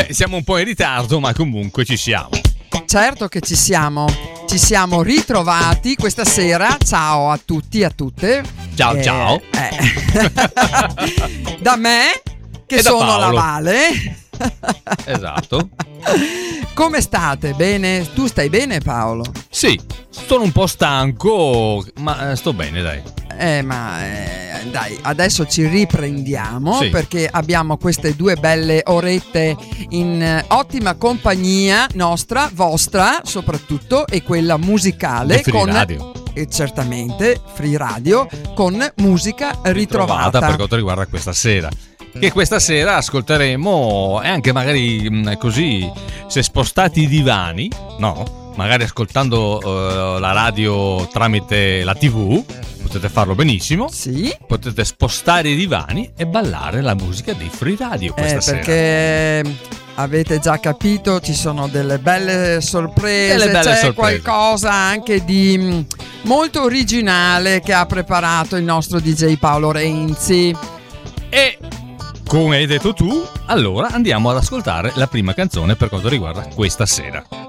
Beh, siamo un po' in ritardo, ma comunque ci siamo. Certo che ci siamo ritrovati questa sera. Ciao a tutti e a tutte. Ciao ciao. Da me, che e sono da la Vale. Esatto. Come state? Bene? Tu stai bene, Paolo? Sì, sono un po' stanco, ma sto bene, dai. Dai, adesso ci riprendiamo, sì, perché abbiamo queste 2 belle orette in ottima compagnia nostra, vostra soprattutto, e quella musicale con radio. E certamente Free Radio con musica ritrovata per quanto riguarda questa sera. Che questa sera ascolteremo, e anche magari così, se spostati i divani, no? Magari ascoltando la radio tramite la TV, potete farlo benissimo. Sì. Potete spostare i divani e ballare la musica dei Free Radio questa sera. Perché avete già capito, ci sono delle belle sorprese, c'è qualcosa anche di molto originale che ha preparato il nostro DJ Paolo Renzi. E come hai detto tu, allora andiamo ad ascoltare la prima canzone per quanto riguarda questa sera.